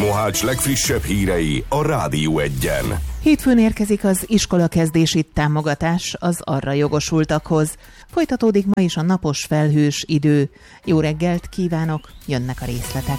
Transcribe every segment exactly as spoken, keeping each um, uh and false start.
Mohács legfrissebb hírei a Rádió Egyen. Hétfőn érkezik az iskolakezdési támogatás az arra jogosultakhoz. Folytatódik ma is a napos felhős idő. Jó reggelt kívánok, jönnek a részletek.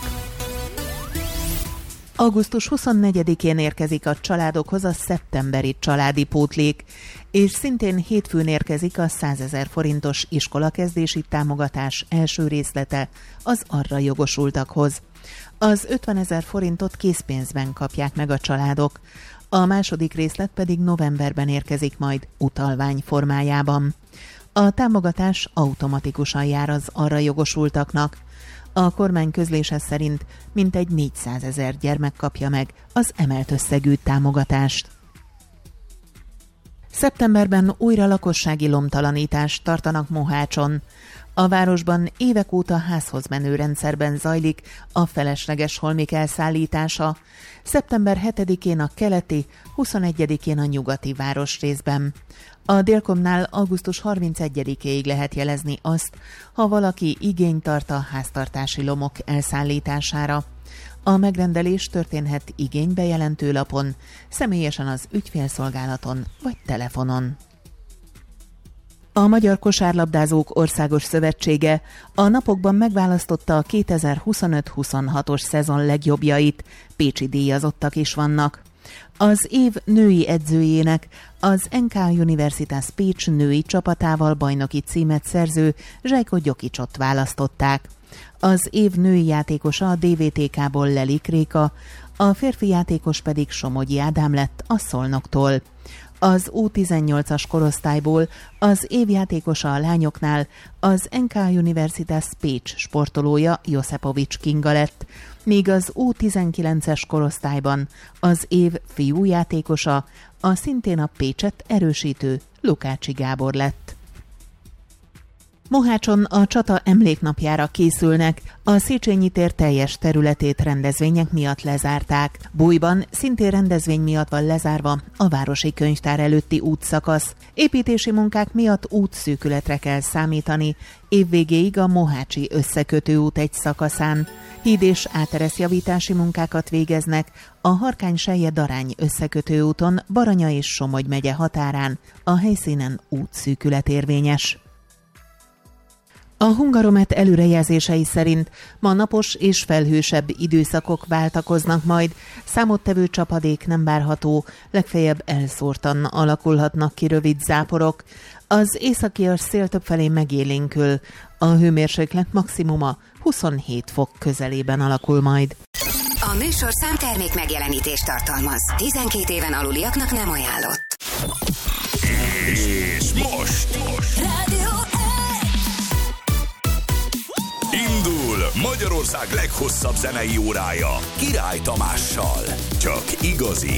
augusztus huszonnegyedikén érkezik a családokhoz a szeptemberi családi pótlék, és szintén hétfőn érkezik a százezer forintos iskolakezdési támogatás első részlete az arra jogosultakhoz. Az ötvenezer forintot készpénzben kapják meg a családok, a második részlet pedig novemberben érkezik majd utalvány formájában. A támogatás automatikusan jár az arra jogosultaknak. A kormány közlése szerint mintegy négyszázezer gyermek kapja meg az emelt összegű támogatást. Szeptemberben újra lakossági lomtalanítást tartanak Mohácson. A városban évek óta házhoz menő rendszerben zajlik a felesleges holmik elszállítása. Szeptember hetedikén a keleti, huszonegyedikén a nyugati városrészben. A Délkomnál augusztus harmincegyedikéig lehet jelezni azt, ha valaki igényt tart a háztartási lomok elszállítására. A megrendelés történhet igénybejelentő lapon, személyesen az ügyfélszolgálaton vagy telefonon. A Magyar Kosárlabdázók Országos Szövetsége a napokban megválasztotta a kétezer-huszonöt huszonhatos szezon legjobbjait, pécsi díjazottak is vannak. Az év női edzőjének az en ká Universitas Pécs női csapatával bajnoki címet szerző Zsajko Gyokicsot választották. Az év női játékosa a dé vé té ká-ból Lelik Réka, a férfi játékos pedig Somogyi Ádám lett a Szolnoktól. Az u tizennyolcas korosztályból az évjátékosa a lányoknál az en ká Universitas Pécs sportolója Joszepovics Kinga lett, míg az u tizenkilences korosztályban az év fiújátékosa a szintén a Pécset erősítő Lukácsi Gábor lett. Mohácson a csata emléknapjára készülnek, a Széchenyi tér teljes területét rendezvények miatt lezárták. Bújban szintén rendezvény miatt van lezárva a városi könyvtár előtti útszakasz. Építési munkák miatt útszűkületre kell számítani, évvégéig a mohácsi összekötőút egy szakaszán. Híd és átereszjavítási munkákat végeznek a Harkány-Selje-Darány összekötőúton Baranya és Somogy megye határán, a helyszínen útszűkület érvényes. A Hungaromet előrejelzései szerint ma napos és felhősebb időszakok váltakoznak majd, számottevő csapadék nem várható, legfeljebb elszórtan alakulhatnak ki rövid záporok. Az északias szél többfelé megélénkül, a hőmérséklet maximuma huszonhét fok közelében alakul majd. A műsorszám termék megjelenítést tartalmaz. tizenkét éven aluliaknak nem ajánlott. És most! Rádió Indul Magyarország leghosszabb zenei órája Király Tamással. Csak igazi